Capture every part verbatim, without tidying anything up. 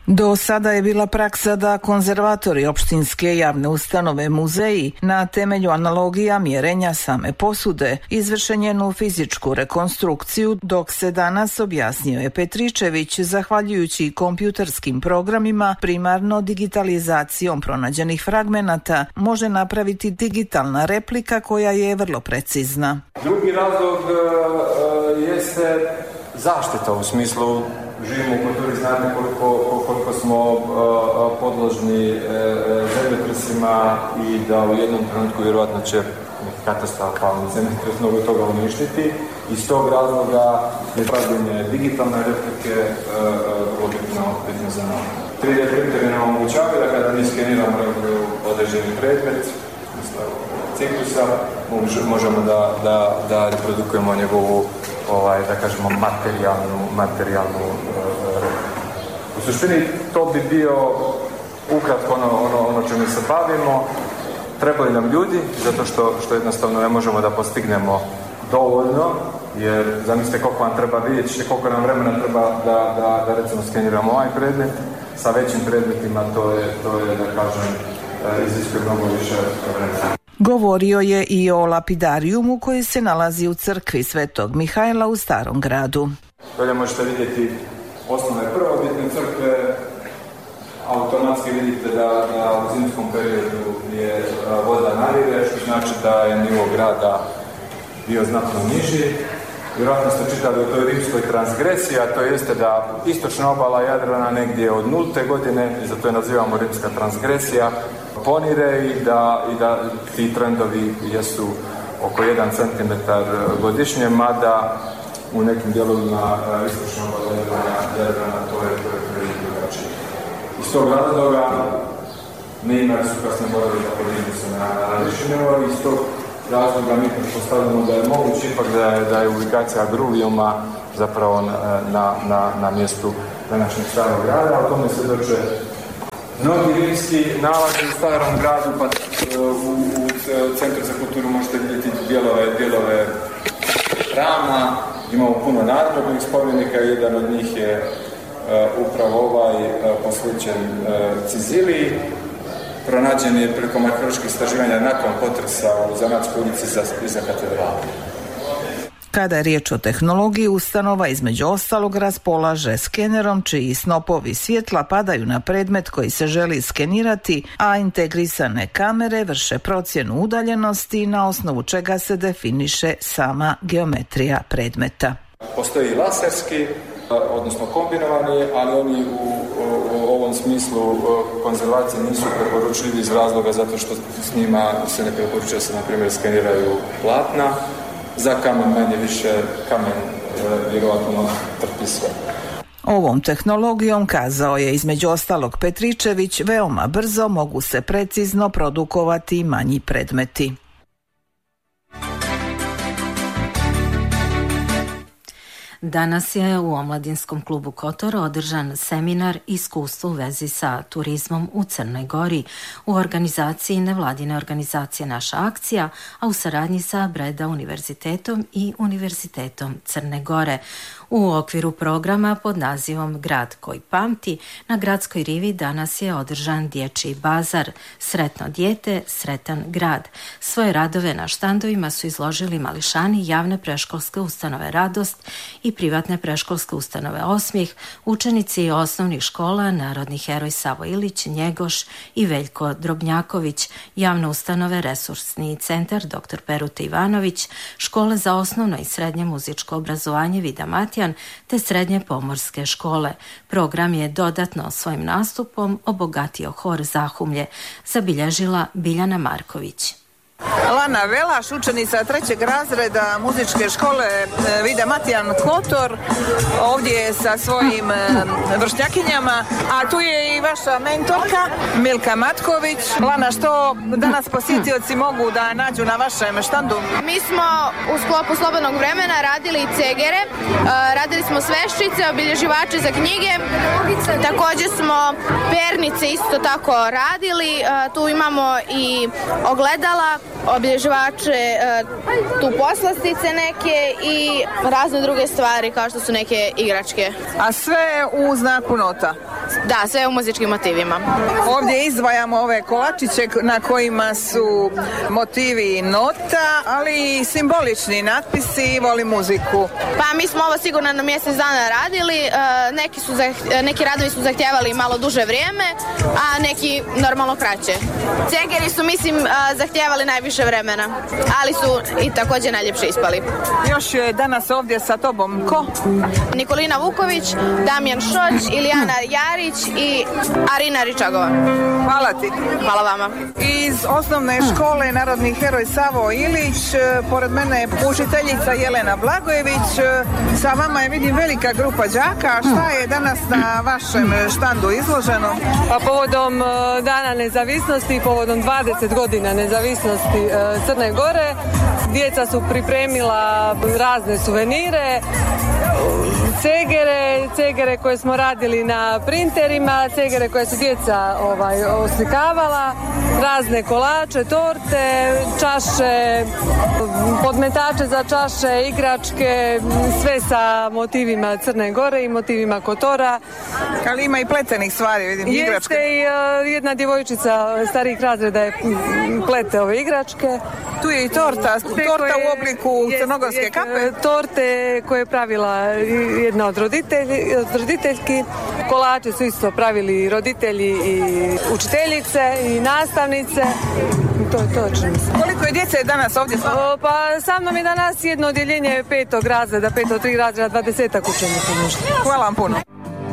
Do sada je bila praksa da konzervatori opštinske javne ustanove muzeji na temelju analogija mjerenja same posude izvrše njenu fizičku rekonstrukciju, dok se danas, objasnio je Petričević, zahvaljujući kompjuterskim programima, primarno digitalizacijom pronađenih fragmenata, može napraviti digitalna replika koja je vrlo precizna. Drugi razlog uh, jeste zaštita, u smislu živimo u kulturi, znate koliko, koliko smo uh, podložni uh, zemljotresima i da u jednom trenutku vjerojatno će katastrofalni zemljotres mnogo toga uništiti. Iz tog razloga je pravljenje digitalne replike vrlo uh, bitno, bitno za nama. tri D printeri nam omogućavaju da kada mi skeniramo određeni predmet, ciklusa, možemo da, da, da reprodukujemo njegovu, ovaj, da kažemo, materijalnu, materijalnu uh, u suštini to bi bio ukratko ono, ono, ono čemu se bavimo. Trebaju nam ljudi, zato što, što jednostavno ne možemo da postignemo dovoljno, jer zamislite koliko nam treba vidjeti, koliko nam vremena treba da, da, da recimo skeniramo ovaj predmet. Sa većim predmetima to je, to je da kažem, iziskuje mnogo više vremena. Govorio je i o lapidarijumu koji se nalazi u crkvi Svetog Mihajla u Starom gradu. Dolje možete vidjeti osnovne prvobitne crkve, automatski vidite da, da u zimskom periodu je voda navire, što znači da je nivo grada bio znatno niži. Vjerojatno ste čitali o toj rimskoj transgresiji, a to jeste da istočna obala Jadrana negdje od nulte godine, i zato je nazivamo rimska transgresija, ponire i da, i da ti trendovi jesu oko jedan centimetar godišnje, mada u nekim dijelovima istočne obale Jadrana to je prvi drugačije. Iz tog razloga Mejmari su kasne morali da podižu se na različni nivo i iz tog razloga mi postavljamo da je moguće ipak da je, da je ubikacija Gruvijuma zapravo na, na, na, na mjestu današnjeg Starog grada. O tome se doče mnogi rimski nalazi u Starom gradu, pa u, u Centru za kulturu možete vidjeti dijelove, dijelove rama. Imamo puno nadgrobnih spomenika, jedan od njih je uh, upravo ovaj uh, posvećen uh, Ciziliji. Pronađen je prilikom arheoloških istraživanja nakon potresa u Zanatskoj ulici iza, iza katedrale. Kada je riječ o tehnologiji, ustanova između ostalog raspolaže skenerom čiji snopovi svjetla padaju na predmet koji se želi skenirati, a integrisane kamere vrše procjenu udaljenosti na osnovu čega se definiše sama geometrija predmeta. Postoji laserski, odnosno kombinovani, ali oni u, u, u ovom smislu konzervacije nisu preporučljivi iz razloga zato što s njima se ne preporučuje se, na primjer, skeniraju platna. Za kamen manje više kamen e, vjerovatno trpi sve. Ovom tehnologijom, kazao je između ostalog Petričević, veoma brzo mogu se precizno produkovati manji predmeti. Danas je u Omladinskom klubu Kotor održan seminar Iskustvo u vezi sa turizmom u Crnoj Gori u organizaciji nevladine organizacije Naša akcija, a u saradnji sa Breda univerzitetom i Univerzitetom Crne Gore. U okviru programa pod nazivom Grad koji pamti, na Gradskoj rivi danas je održan dječji bazar Sretno dijete, sretan grad. Svoje radove na štandovima su izložili mališani javne predškolske ustanove Radost i privatne predškolske ustanove Osmijeh, učenici osnovnih škola Narodni heroj Savo Ilić, Njegoš i Veljko Drobnjaković, javne ustanove Resursni centar doktor Peruta Ivanović, škole za osnovno i srednje muzičko obrazovanje Vida Matjan te srednje pomorske škole. Program je dodatno svojim nastupom obogatio hor Zahumlje, zabilježila Biljana Marković. Lana Velaš, učenica trećeg razreda muzičke škole Vida Matjan Kotor, ovdje sa svojim vršnjakinjama, a tu je i vaša mentorka Milka Matković. Lana, što danas posjetioci mogu da nađu na vašem štandu? Mi smo u sklopu slobodnog vremena radili cegere, radili smo sveščice, obilježivače za knjige, također smo pernice isto tako radili, tu imamo i ogledala, obilježivače, tu poslastice neke i razne druge stvari kao što su neke igračke. A sve u znaku nota? Da, sve u muzičkim motivima. Ovdje izdvajamo ove kolačiće na kojima su motivi nota, ali i simbolični natpisi i voli muziku. Pa mi smo ovo sigurno na mjesec dana radili, neki, su zah- neki radovi su zahtijevali malo duže vrijeme, a neki normalno kraće. Cegeri su, mislim, zahtijevali najviše vremena, ali su i također najljepše ispali. Još je danas ovdje sa tobom ko? Nikolina Vuković, Damjan Šoć, Ilijana Jarić i Arina Ričagova. Hvala ti. Hvala vama. Iz osnovne škole Narodni heroj Savo Ilić, pored mene je učiteljica Jelena Blagojević. Sa vama je, vidim, velika grupa đaka. Šta je danas na vašem štandu izloženo? Pa povodom Dana nezavisnosti, povodom dvadeset godina nezavisnosti Crne Gore, djeca su pripremila razne suvenire, cegere, cegere koje smo radili na printerima, cegere koje su djeca ovaj, oslikavala, razne kolače, torte, čaše, podmetače za čaše, igračke, sve sa motivima Crne Gore i motivima Kotora. Ali ima i pletenih stvari, vidim, igračke. Jeste i uh, jedna djevojčica starijih razreda je plete ove igračke. Tu je i torta, torta u obliku crnogorske kape. Torte koje je pravila jedna od, roditelji, od roditeljki. Kolače su isto pravili roditelji i učiteljice i nastavnice. To je točno. Koliko je djece danas ovdje s vama? Pa sa mnom je danas jedno odjeljenje petog razreda, petog tri razreda, dvadesetak učenika. Hvala vam puno.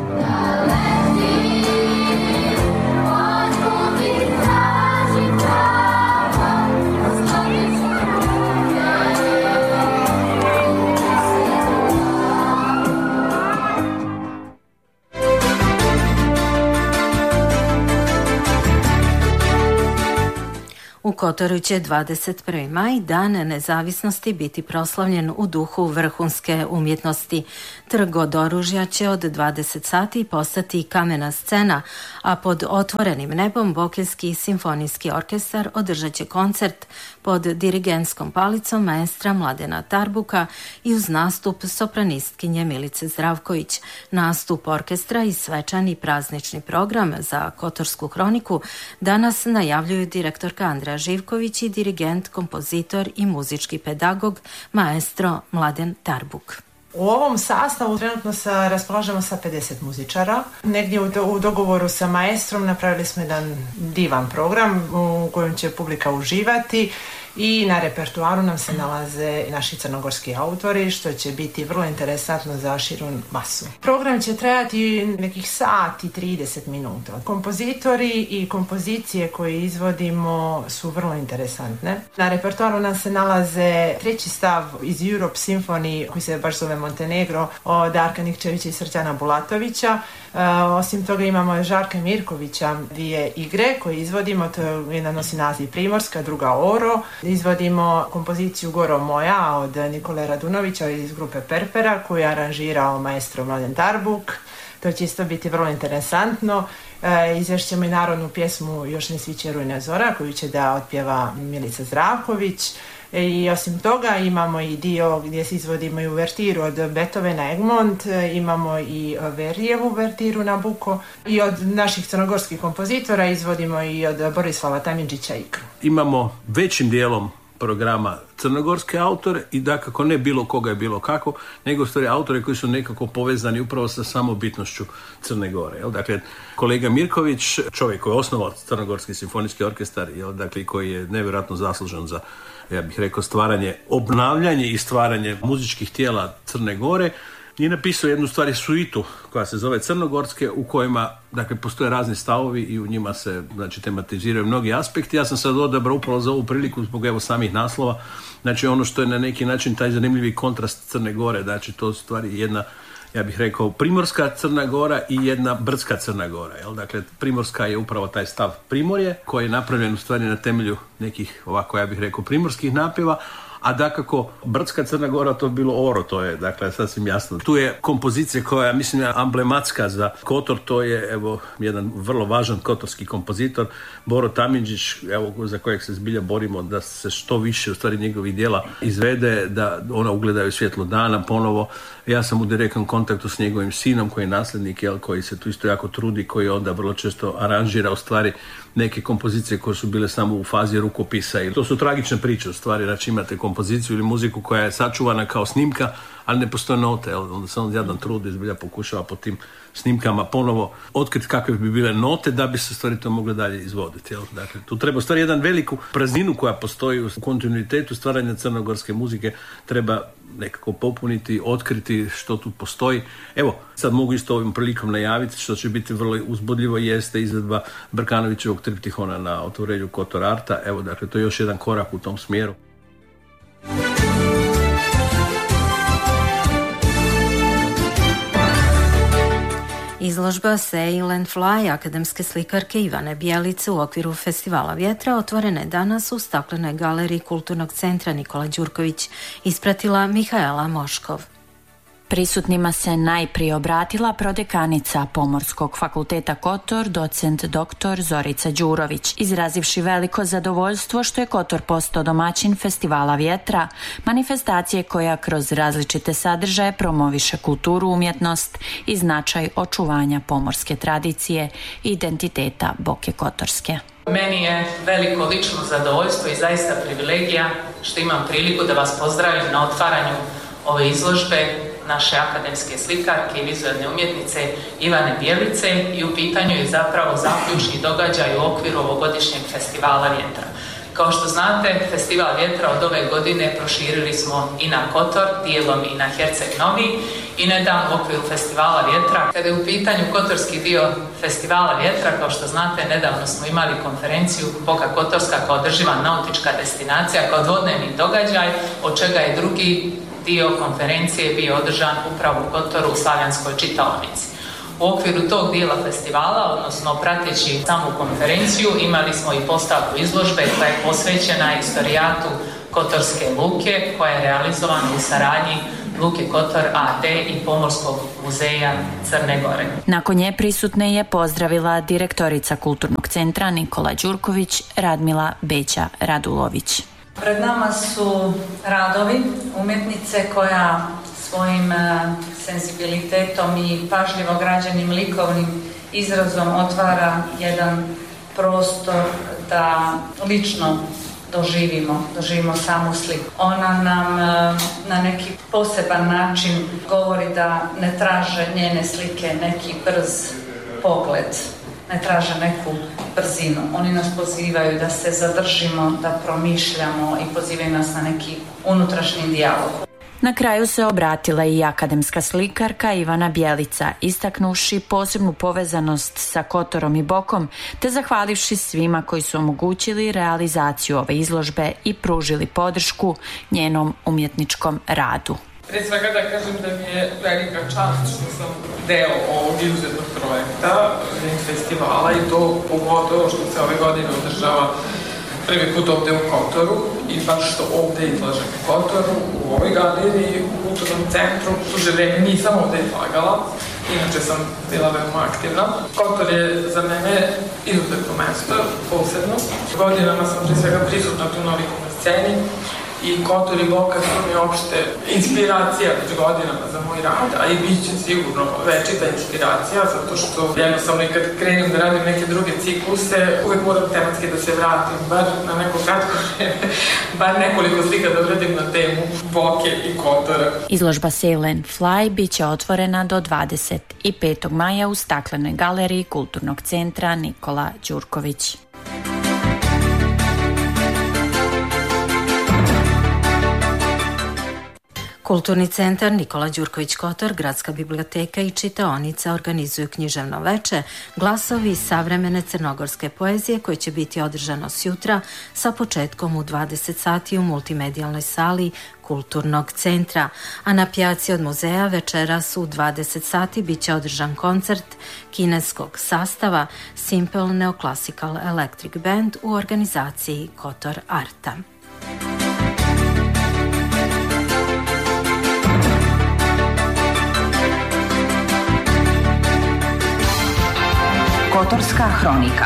U Kotoru će dvadeset prvi maj, Dan nezavisnosti, biti proslavljen u duhu vrhunske umjetnosti. Trg od oružja će od dvadeset sati postati kamena scena, a pod otvorenim nebom Bokeljski simfonijski orkestar održat će koncert pod dirigentskom palicom maestra Mladena Tarbuka i uz nastup sopranistkinje Milice Zdravković. Nastup orkestra i svečani praznični program za Kotorsku kroniku danas najavljuju direktorka Andreja Živković i dirigent, kompozitor i muzički pedagog maestro Mladen Tarbuk. U ovom sastavu trenutno sa, raspolažemo sa pedeset muzičara. Negdje u, do, u dogovoru sa maestrom napravili smo jedan divan program u kojem će publika uživati i na repertuaru nam se nalaze naši crnogorski autori, što će biti vrlo interesantno za širu masu. Program će trajati nekih sat i trideset minuta. Kompozitori i kompozicije koje izvodimo su vrlo interesantne. Na repertuaru nam se nalaze treći stav iz Europe Symphony, koji se baš zove Montenegro, od Darka Nikčevića i Srđana Bulatovića. Uh, osim toga imamo Žarka Mirkovića, dvije igre koje izvodimo, to je jedna nosi naziv Primorska, druga Oro. Izvodimo kompoziciju Goro moja od Nikole Radunovića iz grupe Perpera, koju je aranžirao maestro Mladen Tarbuk. To će isto biti vrlo interesantno. E, izvešćemo i narodnu pjesmu Još ne sviće rujna zora, koju će da otpjeva Milica Zdravković. I osim toga imamo i dio gdje se izvodimo i uvertiru od Beethovena Egmont, imamo i Verdijevu uvertiru Nabuko i od naših crnogorskih kompozitora izvodimo i od Borislava Tamindžića Ikru. Imamo većim dijelom programa crnogorske autore i dakako ne bilo koga je bilo kako, nego stvari autore koji su nekako povezani upravo sa samobitnošću Crne Gore. Jel? Dakle, kolega Mirković, čovjek koji je osnovao Crnogorski simfonijski orkestar, jel? Dakle, koji je nevjerojatno zaslužen za, ja bih rekao, stvaranje, obnavljanje i stvaranje muzičkih tijela Crne Gore, je napisao jednu stvari suitu koja se zove Crnogorske, u kojima, dakle, postoje razni stavovi i u njima se, znači, tematiziraju mnogi aspekti. Ja sam sad odabrao upravo za ovu priliku zbog evo samih naslova, znači ono što je na neki način taj zanimljivi kontrast Crne Gore, znači to stvari jedna, ja bih rekao, primorska Crna Gora i jedna brdska Crna Gora. Jel? Dakle, primorska je upravo taj stav Primorje, koji je napravljen u stvari na temelju nekih, ovako ja bih rekao, primorskih napjeva, a dakako Brdska Crna Gora to je bilo oro, to je dakle sasvim jasno. Tu je kompozicija koja mislim je amblematska za Kotor, to je evo jedan vrlo važan kotorski kompozitor Boro Tamindžić, evo za kojeg se zbilja borimo da se što više u stvari njegovih djela izvede, da ona ugledaju svjetlo dana ponovo. Ja sam u direktnom kontaktu s njegovim sinom koji je nasljednik, jel, koji se tu isto jako trudi, koji onda vrlo često aranžira u stvari neke kompozicije koje su bile samo u fazi rukopisa. I to su tragične priče u stvari, znači imate kompoziciju ili muziku koja je sačuvana kao snimka, ali ne postoje note, jel? Onda se on jadan trudi izbilja pokušava po tim snimkama ponovo otkriti kakve bi bile note da bi se stvari to mogle dalje izvoditi. Jel? Dakle, tu treba stvari jedan veliku prazninu koja postoji u kontinuitetu stvaranja crnogorske muzike, treba nekako popuniti, otkriti što tu postoji. Evo, sad mogu isto ovim prilikom najaviti što će biti vrlo uzbudljivo jeste izvedba Brkanovićevog triptihona na otvorenju Kotor Arta. Evo, dakle, to je još jedan korak u tom smjeru. Izložba Sail and Fly akademske slikarke Ivane Bjelice u okviru Festivala vjetra otvorena je danas u staklenoj galeriji Kulturnog centra Nikola Đurković, ispratila Mihaela Moškov. Prisutnima se najprije obratila prodekanica Pomorskog fakulteta Kotor, docent doktor Zorica Đurović, izrazivši veliko zadovoljstvo što je Kotor postao domaćin Festivala vjetra, manifestacije koja kroz različite sadržaje promoviše kulturu, umjetnost i značaj očuvanja pomorske tradicije i identiteta Boke Kotorske. Meni je veliko lično zadovoljstvo i zaista privilegija što imam priliku da vas pozdravim na otvaranju ove izložbe naše akademske slikarke i vizualne umjetnice Ivane Bjelice i u pitanju je zapravo zaključni događaj u okviru ovogodišnjeg Festivala vjetra. Kao što znate, Festival vjetra od ove godine proširili smo i na Kotor, dijelom i na Herceg Novi i nedavno u okviru Festivala vjetra. Kada je u pitanju kotorski dio Festivala vjetra, kao što znate, nedavno smo imali konferenciju Boka Kotorska kao održiva nautička destinacija, kao dvodnevni događaj, od čega je drugi dio konferencije bio održan upravo u Kotoru u Slavijanskoj čitaonici. U okviru tog dijela festivala, odnosno prateći samu konferenciju, imali smo i postavku izložbe koja je posvećena istorijatu Kotorske luke, koja je realizovana u saradnji Luke Kotor a d i Pomorskog muzeja Crne Gore. Nakon nje prisutne je pozdravila direktorica Kulturnog centra Nikola Đurković, Radmila Beća Radulović. Pred nama su radovi umjetnice koja svojim senzibilitetom i pažljivo građenim likovnim izrazom otvara jedan prostor da lično doživimo, doživimo samu sliku. Ona nam na neki poseban način govori da ne traže njene slike neki brz pogled, ne traže neku brzinu. Oni nas pozivaju da se zadržimo, da promišljamo i pozivaju nas na neki unutrašnji dijalog. Na kraju se obratila i akademska slikarka Ivana Bjelica, istaknuši posebnu povezanost sa Kotorom i Bokom, te zahvalivši svima koji su omogućili realizaciju ove izložbe i pružili podršku njenom umjetničkom radu. Prije svega da kažem da mi je velika čast što sam deo ovog izuzetnog projekta festivala i to pogotovo što se ove godine održava prvi put ovdje u Kotoru i baš što ovdje izlažem u Kotoru, u ovoj galeriji, u Kulturnom centru. Duže vreme nisam ovdje izlagala, inače sam bila veoma aktivna. Kotor je za mene izuzetno mesto, posebno. Godinama sam prije svega prisutna u novikovnoj sceni i Kotor i Boka su mi opšte inspiracija već godinama za moj rad, a i bit će sigurno večita inspiracija, zato što jednostavno i kad krenem da radim neke druge cikluse, uvek moram tematski da se vratim, bar na neko kratko vreme, bar nekoliko slika da uradim na temu Boke i Kotora. Izložba Sail and Fly bit će otvorena do dvadeset petog maja u staklenoj galeriji Kulturnog centra Nikola Đurković. Kulturni centar Nikola Đurković Kotor, Gradska biblioteka i čitaonica organizuju književno veče Glasovi savremene crnogorske poezije koje će biti održano sjutra sa početkom u dvadeset sati u multimedijalnoj sali Kulturnog centra, a na pijaci od muzeja večeras u dvadeset sati bit će održan koncert kineskog sastava Simple Neoclassical Electric Band u organizaciji Kotor Arta. Kotorska hronika.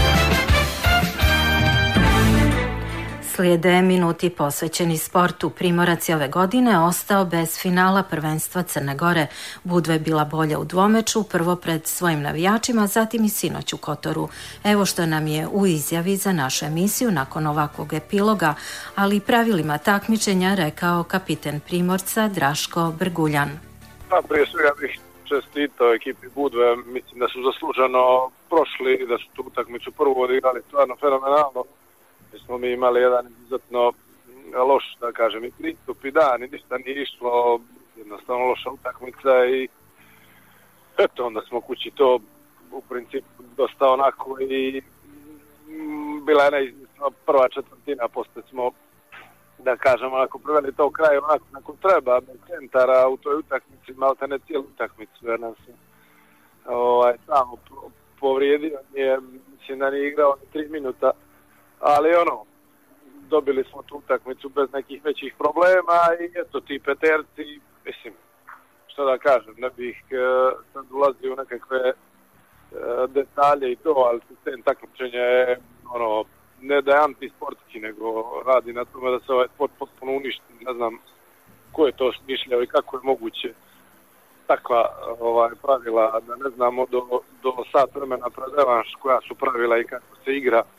Slijede minuti posvećeni sportu. Primorac je ove godine ostao bez finala prvenstva Crne Gore. Budva je bila bolja u dvomeču, prvo pred svojim navijačima, zatim i sinoć u Kotoru. Evo što nam je u izjavi za našu emisiju nakon ovakvog epiloga, ali i pravilima takmičenja rekao kapiten Primorca Draško Brguljan. Pa prije svega bih čestitao ekipi Budve, mislim da su zasluženo prošli, da su tu utakmicu prvu odigrali stvarno fenomenalno. Mi smo mi imali jedan izuzetno loš, da kažem, i pristup i dan i ništa nije išlo, jednostavno loša utakmica i eto, onda smo kući to u principu dosta onako i bila je neizvjesno prva četvrtina, poslije smo, da kažem, onako priveli to kraj onako kako treba, bez centara u toj utakmici, malte ne cijelu utakmicu, jer nam se ovaj, samo povrijedio, nije, mislim da nije igrao ni tri minuta, ali ono, dobili smo tu utakmicu bez nekih većih problema i eto ti peterci, mislim, što da kažem, ne bih e, sad ulazio u nekakve e, detalje i to, ali sistem takmičenja je ono, ne da je antisportski, nego radi na tome da se ovaj sport potpuno uništi. Ne znam ko je to smišljao i kako je moguće takva ovaj, pravila, da ne znamo do, do sat vremena pred revanš koja su pravila i kako se igra, e,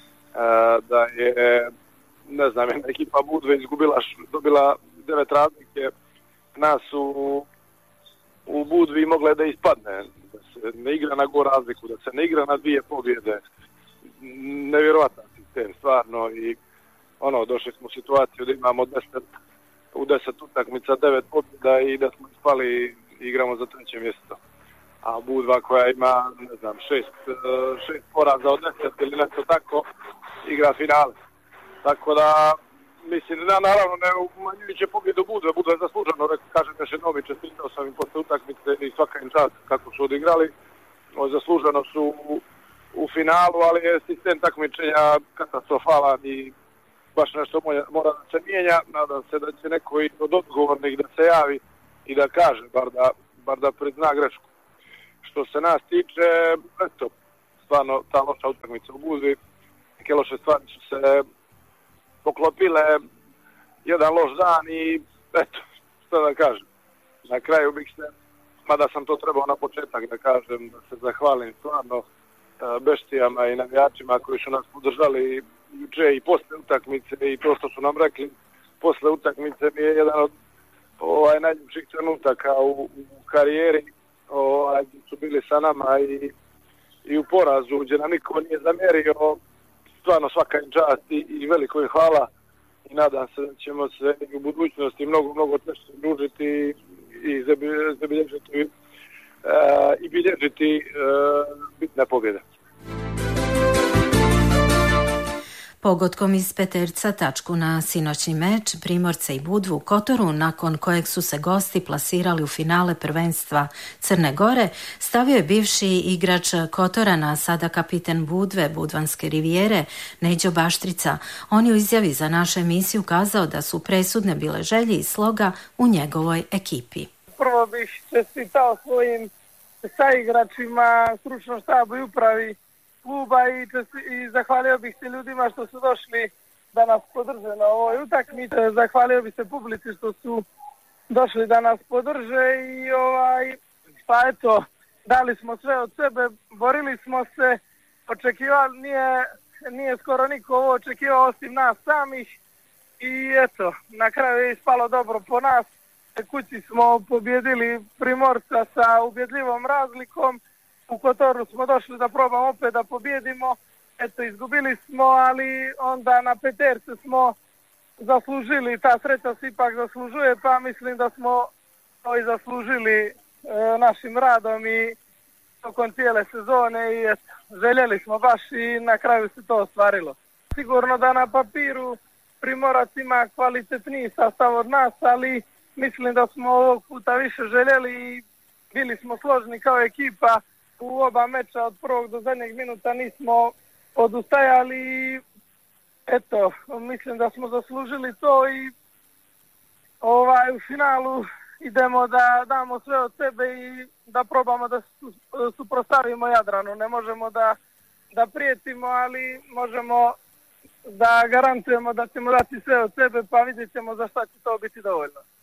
da je, ne znam, jedna ekipa Budve izgubila, dobila devet razlike, nas u, u Budvi mogla da ispadne, da se ne igra na go razliku, da se ne igra na dvije pobjede. Nevjerovatan sistem, stvarno, i ono, došli smo u situaciju da imamo deset, u deset utakmica devet pobjeda i da smo ispali i igramo za treće mjesto. A Budva koja ima, ne znam, šest, šest poraza od deset ili nešto tako, igra finale. Tako da, mislim, da, naravno, ne umanjujuće pobjedu Budve, Budva je zasluženo, rekao, kažem još jednom i čestitao sam im posle utakmice i svaka im čast kako su odigrali, o, zasluženo su u, u finalu, ali je sistem takmičenja katastrofalan i baš nešto mora da se mijenja. Nadam se da će neko i od odgovornih da se javi i da kaže, bar da, bar da prizna grešku. Što se nas tiče, eto, stvarno ta loša utakmica u Budvi, neke loše stvari su se poklopile, jedan loš dan i eto, što da kažem. Na kraju bih se, mada sam to trebao na početak da kažem, da se zahvalim stvarno beštijama i navijačima koji su nas podržali juče i posle utakmice i to što su nam rekli posle utakmice mi je jedan od ovaj, najljepših trenutaka u, u karijeri, ovaj, gdje su bili sa nama i, i u porazu gdje nam niko nije zamjerio. Stvarno svaka im čast i, i veliko im hvala i nadam se da ćemo se u budućnosti mnogo, mnogo češće družiti i zabilježiti uh, i bilježiti uh, bitne pobjede. Pogodkom iz peterca tačku na sinoćni meč Primorca i Budvu u Kotoru, nakon kojeg su se gosti plasirali u finale prvenstva Crne Gore, stavio je bivši igrač Kotorana, sada kapiten Budve, Budvanske rivijere, Neđo Baštrica. On je u izjavi za našu emisiju kazao da su presudne bile želje i sloga u njegovoj ekipi. Prvo bih čestitao svojim saigračima, stručnom štabu i upravi kluba i, i zahvalio bih se ljudima što su došli da nas podrže na ovoj utakmici. Zahvalio bih se publici što su došli da nas podrže i ovaj, pa eto, dali smo sve od sebe, borili smo se, očekivali, nije, nije skoro niko ovo očekivao osim nas samih i eto, na kraju je ispalo dobro po nas. Kući smo pobjedili Primorca sa ubjedljivom razlikom. U Kotoru smo došli da probamo opet da pobjedimo. Eto, izgubili smo, ali onda na peterce smo zaslužili, ta sreća se ipak zaslužuje, pa mislim da smo to i zaslužili e, našim radom i tokom cijele sezone i eto, željeli smo baš i na kraju se to ostvarilo. Sigurno da na papiru Primorac ima kvalitetniji sastav od nas, ali mislim da smo ovog puta više željeli i bili smo složni kao ekipa. U oba meča od prvog do zadnjeg minuta nismo odustajali i eto, mislim da smo zaslužili to i ovaj, u finalu idemo da damo sve od sebe i da probamo da su, suprostavimo Jadranu. Ne možemo da, da prijetimo, ali možemo da garantujemo da ćemo dati sve od sebe, pa vidjet ćemo za šta će to biti dovoljno.